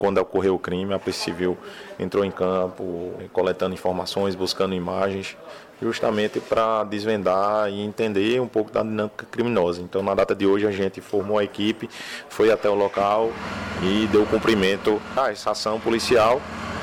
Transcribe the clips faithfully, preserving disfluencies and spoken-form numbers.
Quando ocorreu o crime, a Polícia Civil entrou em campo, coletando informações, buscando imagens, justamente para desvendar e entender um pouco da dinâmica criminosa. Então, na data de hoje, a gente formou a equipe, foi até o local e deu cumprimento a essa ação policial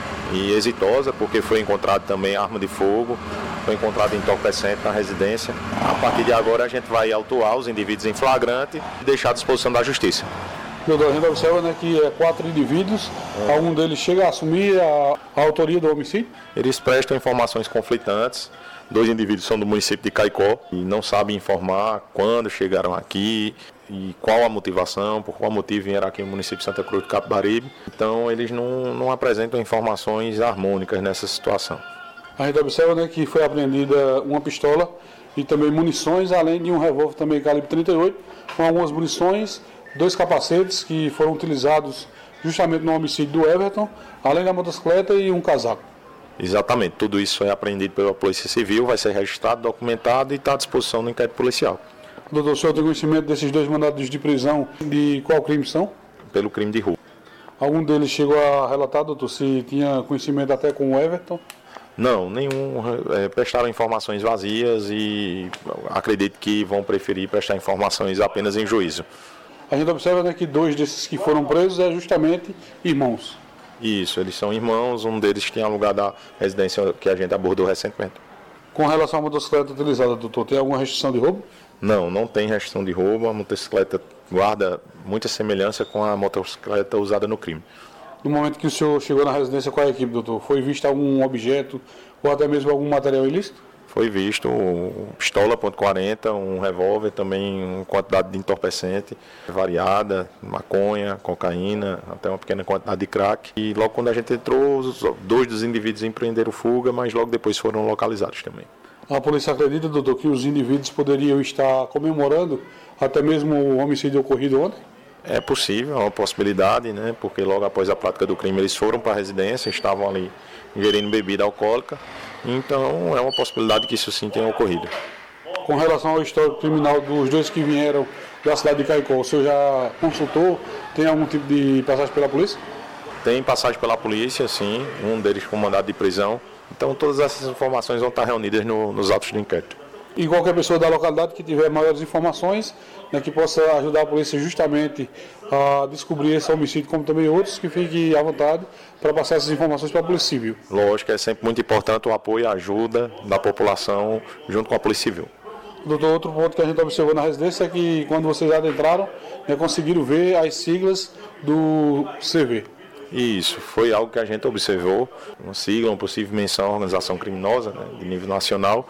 e exitosa, porque foi encontrado também arma de fogo, foi encontrado entorpecente na residência. A partir de agora, a gente vai autuar os indivíduos em flagrante e deixar à disposição da Justiça. Doutor, a gente observa, né, que é quatro indivíduos, é. algum deles chega a assumir a, a autoria do homicídio? Eles prestam informações conflitantes. Dois indivíduos são do município de Caicó e não sabem informar quando chegaram aqui e qual a motivação, por qual motivo vieram aqui no município de Santa Cruz do Capibaribe. Então, eles não, não apresentam informações harmônicas nessa situação. A gente observa, né, que foi apreendida uma pistola e também munições, além de um revólver também calibre trinta e oito, com algumas munições, dois capacetes que foram utilizados justamente no homicídio do Everton, além da motocicleta e um casaco. Exatamente, tudo isso é apreendido pela Polícia Civil, vai ser registrado, documentado e está à disposição do inquérito policial. Doutor, o senhor tem conhecimento desses dois mandados de prisão, de qual crime são? Pelo crime de roubo. Algum deles chegou a relatar, doutor, se tinha conhecimento até com o Everton? Não, nenhum. É, prestaram informações vazias e acredito que vão preferir prestar informações apenas em juízo. A gente observa, né, que dois desses que foram presos é justamente irmãos. Isso, eles são irmãos, um deles tinha alugado a residência que a gente abordou recentemente. Com relação à motocicleta utilizada, doutor, tem alguma restrição de roubo? Não, não tem restrição de roubo, a motocicleta guarda muita semelhança com a motocicleta usada no crime. No momento que o senhor chegou na residência com a equipe, doutor, foi visto algum objeto ou até mesmo algum material ilícito? Foi visto uma pistola ponto quarenta, um revólver, também uma quantidade de entorpecente variada, maconha, cocaína, até uma pequena quantidade de crack. E logo quando a gente entrou, os dois dos indivíduos empreenderam fuga, mas logo depois foram localizados também. A polícia acredita, doutor, que os indivíduos poderiam estar comemorando até mesmo o homicídio ocorrido ontem? É possível, é uma possibilidade, né? Porque logo após a prática do crime eles foram para a residência, estavam ali ingerindo bebida alcoólica. Então, é uma possibilidade que isso sim tenha ocorrido. Com relação ao histórico criminal dos dois que vieram da cidade de Caicó, o senhor já consultou? Tem algum tipo de passagem pela polícia? Tem passagem pela polícia, sim. Um deles com mandado de prisão. Então, todas essas informações vão estar reunidas no, nos autos do inquérito. E qualquer pessoa da localidade que tiver maiores informações, né, que possa ajudar a polícia justamente a descobrir esse homicídio, como também outros, que fique à vontade para passar essas informações para a Polícia Civil. Lógico, é sempre muito importante o apoio e a ajuda da população junto com a Polícia Civil. Doutor, outro ponto que a gente observou na residência é que quando vocês adentraram, né, conseguiram ver as siglas do C V. Isso, foi algo que a gente observou, uma sigla, uma possível menção à organização criminosa, né, de nível nacional.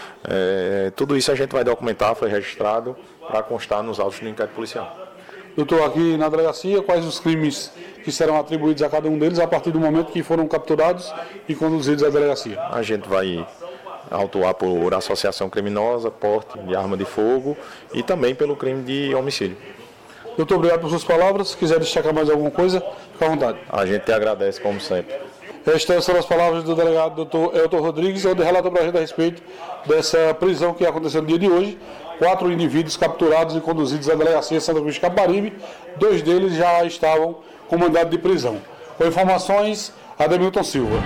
É, tudo isso a gente vai documentar, foi registrado para constar nos autos do inquérito policial. Doutor, aqui na delegacia, quais os crimes que serão atribuídos a cada um deles a partir do momento que foram capturados e conduzidos à delegacia? A gente vai autuar por associação criminosa, porte de arma de fogo e também pelo crime de homicídio. Doutor, obrigado por suas palavras. Se quiser destacar mais alguma coisa, fique à vontade. A gente te agradece, como sempre. Estas são as palavras do delegado doutor Elton Rodrigues, onde relata para a gente a respeito dessa prisão que aconteceu no dia de hoje. Quatro indivíduos capturados e conduzidos à delegacia Santa Cruz de Capibaribe. Dois deles já estavam com mandado de prisão. Com informações, Ademilton Silva.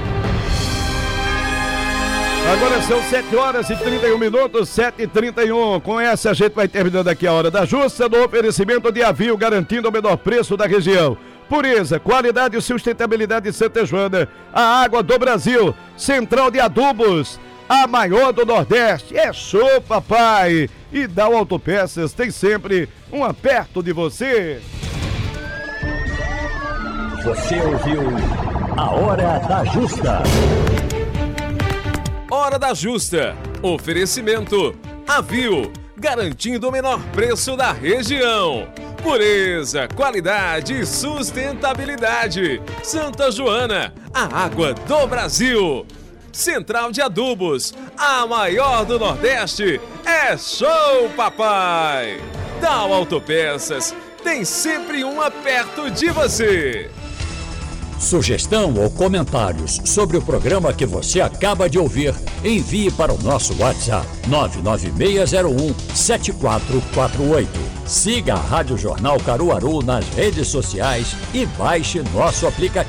Agora são sete horas e trinta e um minutos, sete e trinta e um. Com essa a gente vai terminando aqui a Hora da Justa, do oferecimento de Avio, garantindo o menor preço da região. Pureza, qualidade e sustentabilidade de Santa Joana, a água do Brasil. Central de Adubos, a maior do Nordeste. É show, papai! E Dow Autopeças tem sempre um perto de você. Você ouviu a Hora da Justa. Hora da Justa. Oferecimento Avio, garantindo o menor preço da região. Pureza, qualidade e sustentabilidade. Santa Joana, a água do Brasil. Central de Adubos, a maior do Nordeste. É show, papai! Dow Autopeças, tem sempre uma perto de você. Sugestão ou comentários sobre o programa que você acaba de ouvir, envie para o nosso WhatsApp nove nove seis zero um sete quatro quatro oito. Siga a Rádio Jornal Caruaru nas redes sociais e baixe nosso aplicativo.